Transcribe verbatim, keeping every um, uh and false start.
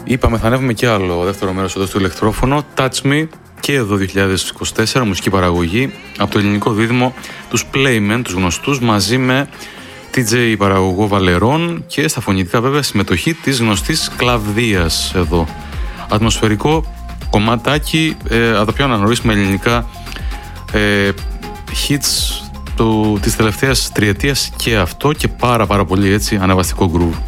Είπαμε θα ανέβουμε και άλλο δεύτερο μέρος εδώ στο ηλεκτρόφωνο. Touch Me, και εδώ δύο χιλιάδες είκοσι τέσσερα, μουσική παραγωγή από το ελληνικό δίδυμο τους Playmen, τους γνωστούς, μαζί με τι τζέι παραγωγό Βαλερών και στα φωνητικά βέβαια συμμετοχή της γνωστής Κλαβδίας εδώ. Ατμοσφαιρικό κομματάκι, ε, από τα πιο αναγνωρίσιμα ελληνικά ε, hits του, της τελευταίας τριετίας και αυτό, και πάρα πάρα πολύ έτσι αναβαστικό groove.